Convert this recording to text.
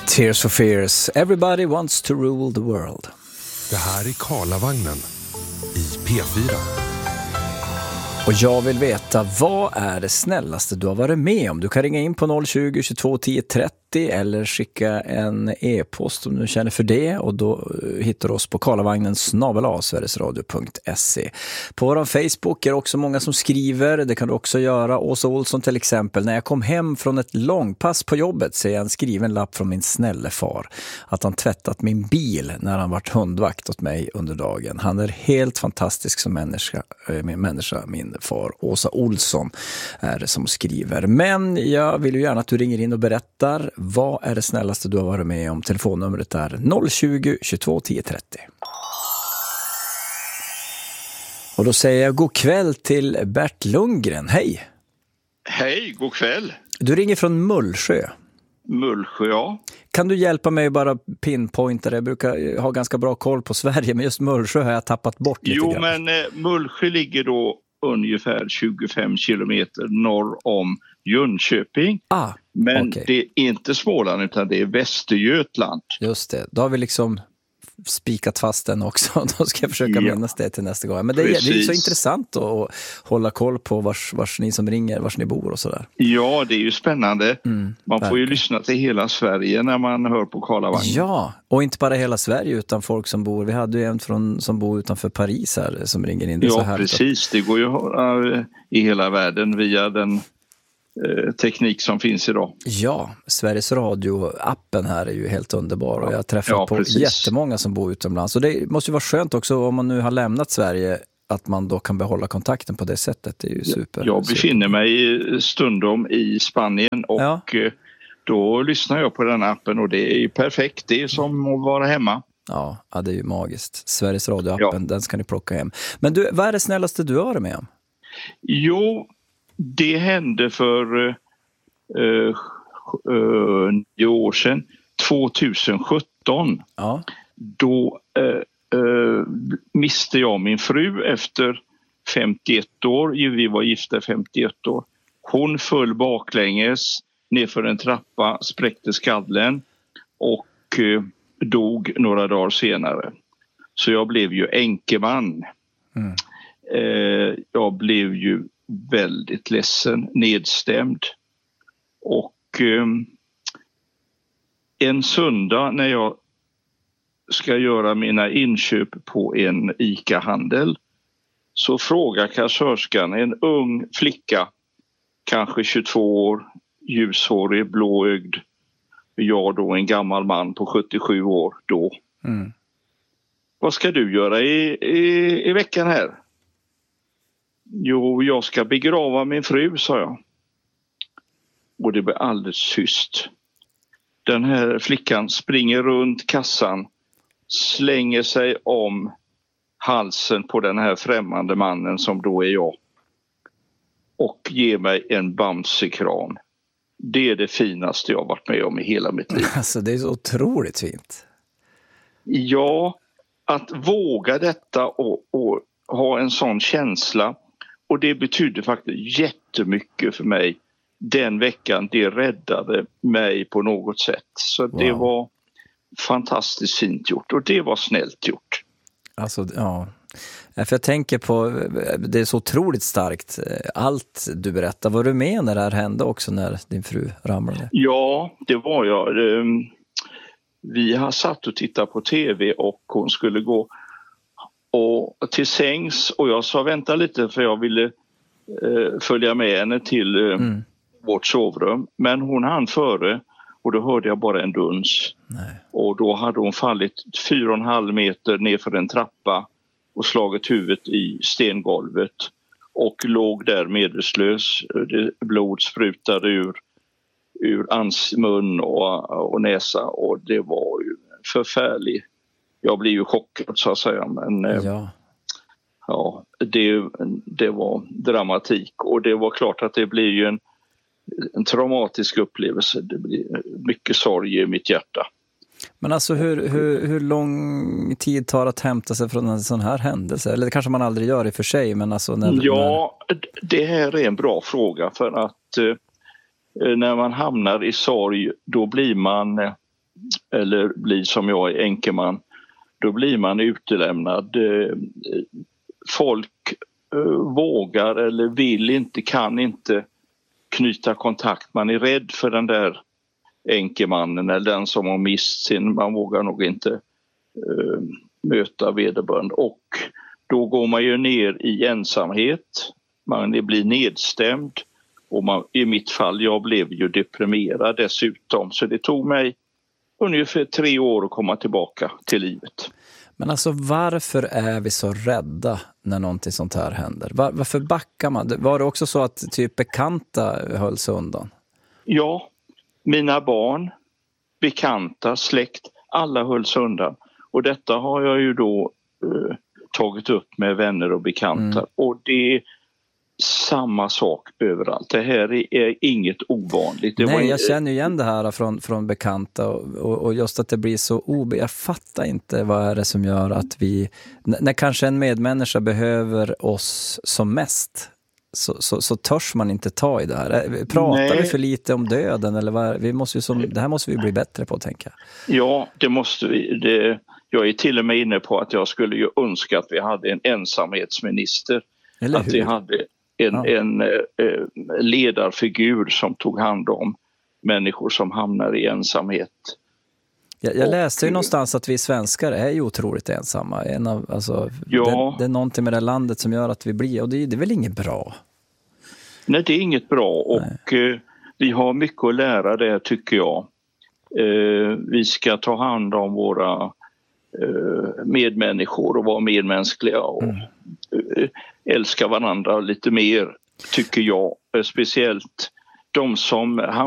Tears for Fears. Everybody wants to rule the world. Det här är Karlavagnen i P4. Och jag vill veta, vad är det snällaste du har varit med om? Du kan ringa in på 020 22 10 30 eller skicka en e-post om du känner för det. Och då hittar du oss på karlavagnen@sverigesradio.se. På vår Facebook är det också många som skriver. Det kan du också göra. Åsa Olsson till exempel. När jag kom hem från ett långpass på jobbet ser jag en skriven lapp från min snälle far. Att han tvättat min bil när han varit hundvakt åt mig under dagen. Han är helt fantastisk som människa, min far. Åsa Olsson är det som skriver. Men jag vill ju gärna att du ringer in och berättar. Vad är det snällaste du har varit med om? Telefonnumret är 020 22 10 30. Och då säger jag god kväll till Bert Lundgren. Hej! Hej, god kväll. Du ringer från Mullsjö. Mullsjö, ja. Kan du hjälpa mig bara pinpointa det? Jag brukar ha ganska bra koll på Sverige, men just Mullsjö har jag tappat bort lite grann. Jo, men Mullsjö ligger då ungefär 25 kilometer norr om Jönköping. Men okay. Det är inte Småland utan det är Västergötland. Just det, då har vi liksom spikat fast den också. Då ska jag försöka minnas det till nästa gång. Men det är så intressant att hålla koll på vars ni som ringer, vars ni bor och sådär. Ja, det är ju spännande. Man får ju lyssna till hela Sverige när man hör på Karlavagnen. Ja, och inte bara hela Sverige utan folk som bor. Vi hade ju en som bor utanför Paris här som ringer in. Det så här precis. Det går ju att höra i hela världen via den teknik som finns idag. Ja, Sveriges Radio-appen här är ju helt underbar och jag har träffat på jättemånga som bor utomlands. Och det måste ju vara skönt också om man nu har lämnat Sverige att man då kan behålla kontakten på det sättet. Det är ju super. Jag befinner mig stundom i Spanien och då lyssnar jag på den appen och det är perfekt. Det är som att vara hemma. Ja, det är ju magiskt. Sveriges Radio-appen, den ska ni plocka hem. Men du, vad är det snällaste du har varit med om? Jo, det hände för 9 år sedan, 2017. Ja. Då miste jag min fru efter 51 år. Vi var gifta 51 år. Hon föll baklänges nerför en trappa, spräckte skallen och dog några dagar senare. Så jag blev ju änkeman. Jag blev ju väldigt ledsen, nedstämd. Och en söndag när jag ska göra mina inköp på en ICA-handel så frågar kassörskan, en ung flicka, kanske 22 år, ljushårig, blåögd. Jag då en gammal man på 77 år då. Vad ska du göra i veckan här? Jo, jag ska begrava min fru, sa jag. Och det blev alldeles tyst. Den här flickan springer runt kassan, slänger sig om halsen på den här främmande mannen som då är jag. Och ger mig en bamsekram. Det är det finaste jag varit med om i hela mitt liv. Alltså det är så otroligt fint. Ja, att våga detta och ha en sån känsla. Och det betyder faktiskt jättemycket för mig. Den veckan, det räddade mig på något sätt. Så det var fantastiskt fint gjort och det var snällt gjort. Alltså, ja. För jag tänker på, det är så otroligt starkt. Allt du berättar, var du med när det här hände också när din fru ramlade? Ja, det var jag. Vi har satt och tittat på tv och hon skulle gå och till sängs och jag sa vänta lite för jag ville följa med henne till vårt sovrum. Men hon hann före och då hörde jag bara en duns. Nej. Och då hade hon fallit 4,5 meter ner för en trappa och slagit huvudet i stengolvet och låg där medvetslös. Blod sprutade ur mun och näsa och det var ju förfärligt. Jag blev ju chockad så att säga, men det var dramatik och det var klart att det blir ju en traumatisk upplevelse. Det blir mycket sorg i mitt hjärta. Men alltså hur lång tid tar att hämta sig från en sån här händelse? Eller det kanske man aldrig gör i för sig, men alltså det här är en bra fråga för att när man hamnar i sorg då blir man eller blir som jag är änkeman, då blir man utelämnad. Folk vågar eller vill inte, kan inte knyta kontakt. Man är rädd för den där änkemannen eller den som har mist sin. Man vågar nog inte möta vederbörande, och då går man ju ner i ensamhet. Man blir nedstämd, och i mitt fall, jag blev ju deprimerad dessutom, så det tog mig ungefär 3 år att komma tillbaka till livet. Men alltså, varför är vi så rädda när någonting sånt här händer? Varför backar man? Var det också så att typ bekanta höll sig undan? Ja, mina barn, bekanta, släkt, alla höll sig undan. Och detta har jag ju då tagit upp med vänner och bekanta. Och det är samma sak överallt. Det här är inget ovanligt. Jag känner igen det här från bekanta, och just att det blir så jag fattar inte vad är det som gör att vi, när kanske en medmänniska behöver oss som mest, så törs man inte ta i det här. Pratar vi för lite om döden, eller vad? Det här måste vi bli bättre på, tänker jag. Ja, det måste vi. Jag är till och med inne på att jag skulle ju önska att vi hade en ensamhetsminister. Eller att vi hade en ledarfigur som tog hand om människor som hamnar i ensamhet. Jag läste ju någonstans att vi svenskar är ju otroligt ensamma. Det är någonting med det landet som gör att vi blir, och det är väl inget bra. Nej, det är inget bra, och vi har mycket att lära där, tycker jag. Vi ska ta hand om våra medmänniskor och vara medmänskliga och älska varandra lite mer, tycker jag. Speciellt de som